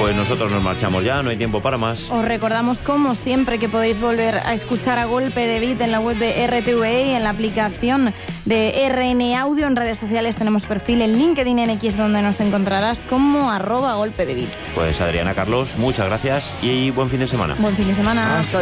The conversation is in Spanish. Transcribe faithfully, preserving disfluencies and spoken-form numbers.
Pues nosotros nos marchamos ya, no hay tiempo para más. Os recordamos, como siempre, que podéis volver a escuchar A Golpe de Beat en la web de R T V E y en la aplicación de R N Audio. En redes sociales tenemos perfil en LinkedIn, en X, donde nos encontrarás como arroba golpe de beat. Pues Adriana, Carlos, muchas gracias y buen fin de semana. Buen fin de semana. Hasta